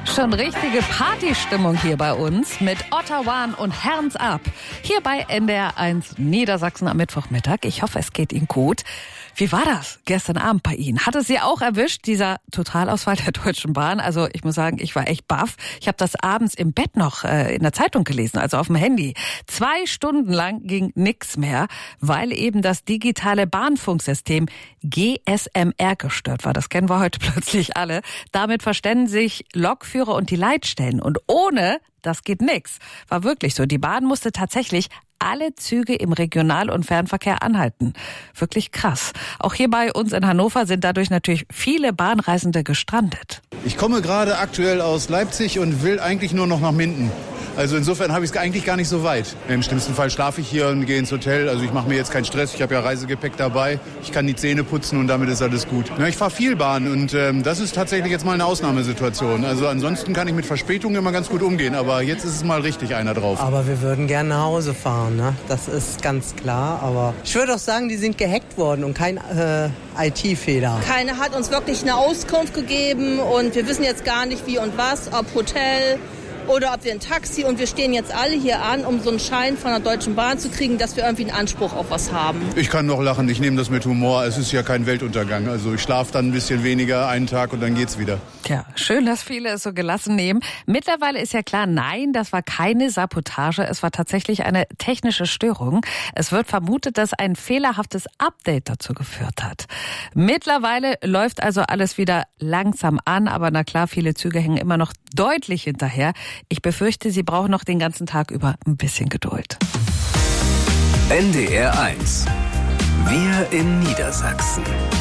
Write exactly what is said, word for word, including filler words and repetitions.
Schon richtige Partystimmung hier bei uns mit Ottawa und Hands Up. Hier bei N D R eins Niedersachsen am Mittwochmittag. Ich hoffe, es geht Ihnen gut. Wie war das gestern Abend bei Ihnen? Hat es Sie auch erwischt, dieser Totalausfall der Deutschen Bahn? Also ich muss sagen, ich war echt baff. Ich habe das abends im Bett noch äh, in der Zeitung gelesen, also auf dem Handy. Zwei Stunden lang ging nix mehr, weil eben das digitale Bahnfunksystem G S M R gestört war. Das kennen wir heute plötzlich alle. Damit verständigen sich Lokführer und die Leitstellen. Und ohne das geht nix. War wirklich so. Die Bahn musste tatsächlich alle Züge im Regional- und Fernverkehr anhalten. Wirklich krass. Auch hier bei uns in Hannover sind dadurch natürlich viele Bahnreisende gestrandet. Ich komme gerade aktuell aus Leipzig und will eigentlich nur noch nach Minden. Also insofern habe ich es eigentlich gar nicht so weit. Im schlimmsten Fall schlafe ich hier und gehe ins Hotel. Also ich mache mir jetzt keinen Stress. Ich habe ja Reisegepäck dabei. Ich kann die Zähne putzen und damit ist alles gut. Ja, ich fahre viel Bahn und ähm, das ist tatsächlich jetzt mal eine Ausnahmesituation. Also ansonsten kann ich mit Verspätungen immer ganz gut umgehen. Aber jetzt ist es mal richtig einer drauf. Aber wir würden gerne nach Hause fahren, ne? Das ist ganz klar. Aber ich würde auch sagen, die sind gehackt worden und kein äh, I T-Fehler. Keiner hat uns wirklich eine Auskunft gegeben und wir wissen jetzt gar nicht wie und was, ob Hotel oder ob wir ein Taxi, und wir stehen jetzt alle hier an, um so einen Schein von der Deutschen Bahn zu kriegen, dass wir irgendwie einen Anspruch auf was haben. Ich kann noch lachen, ich nehme das mit Humor. Es ist ja kein Weltuntergang. Also ich schlafe dann ein bisschen weniger einen Tag und dann geht's wieder. Tja, schön, dass viele es so gelassen nehmen. Mittlerweile ist ja klar, nein, das war keine Sabotage. Es war tatsächlich eine technische Störung. Es wird vermutet, dass ein fehlerhaftes Update dazu geführt hat. Mittlerweile läuft also alles wieder langsam an, aber na klar, viele Züge hängen immer noch deutlich hinterher. Ich befürchte, Sie brauchen noch den ganzen Tag über ein bisschen Geduld. N D R eins. Wir in Niedersachsen.